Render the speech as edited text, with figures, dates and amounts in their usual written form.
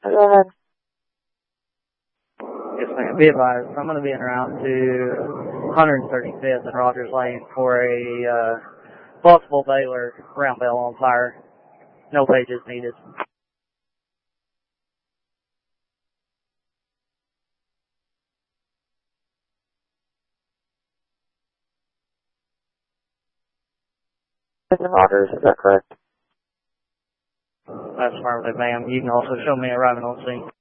Go ahead. Yes, ma'am. Be advised, I'm going to be en route to 135th and Rogers Lane for a possible Baylor round bell on fire. No pages needed. Mr. Rogers, is that correct? That's affirmative, ma'am. You can also show me arriving on scene.